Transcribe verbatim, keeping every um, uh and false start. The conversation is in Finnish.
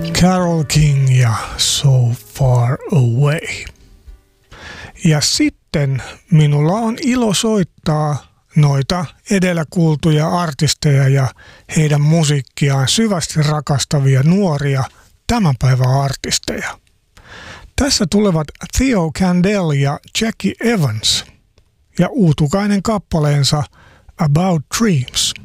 Carole King ja So Far Away. Ja sitten minulla on ilo soittaa noita edellä kuultuja artisteja ja heidän musiikkiaan syvästi rakastavia nuoria tämän päivän artisteja. Tässä tulevat Theo Kandel ja Jackie Evans ja uutukainen kappaleensa About Dreams.